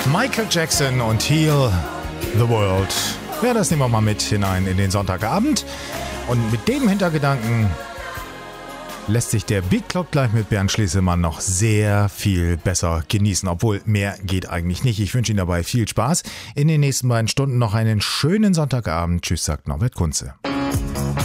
Michael Jackson und Heal the World. Ja, das nehmen wir mal mit hinein in den Sonntagabend. Und mit dem Hintergedanken lässt sich der Beat Club gleich mit Bernd Schlieselmann noch sehr viel besser genießen. Obwohl, mehr geht eigentlich nicht. Ich wünsche Ihnen dabei viel Spaß. In den nächsten beiden Stunden noch einen schönen Sonntagabend. Tschüss, sagt Norbert Kunze.